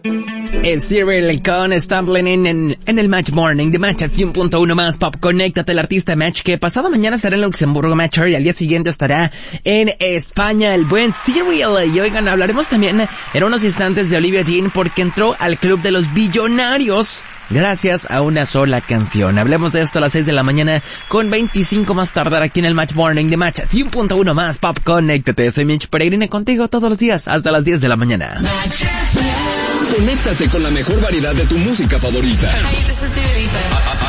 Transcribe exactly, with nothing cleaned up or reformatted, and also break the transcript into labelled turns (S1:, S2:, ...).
S1: Es Cyril con Stumbling en, en, en el Match Morning de Match cien punto uno más Pop. Conéctate, el artista Match, que pasado mañana estará en Luxemburgo, Match, y al día siguiente estará en España, el buen Cyril. Y oigan, hablaremos también en unos instantes de Olivia Dean, porque entró al club de los billonarios gracias a una sola canción. Hablemos de esto a las seis de la mañana con veinticinco más tardar aquí en el Match Morning de Match cien punto uno más Pop. Conéctate, soy Mitch Peregrine contigo todos los días hasta las diez de la mañana.
S2: Conéctate con la mejor variedad de tu música favorita.
S3: Hey, this is Dua Lipa.